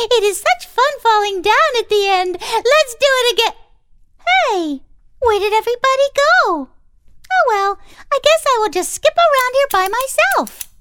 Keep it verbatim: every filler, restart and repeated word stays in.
It is such fun falling down at the end. Let's do it again. Hey, where did everybody go? Oh well, I guess I will just skip around here by myself.